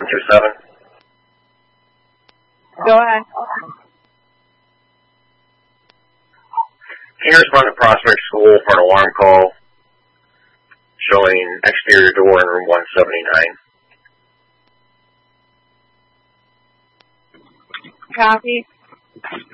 127. Go ahead. Can you respond to Prospect School for an alarm call showing exterior door in room 179? Copy.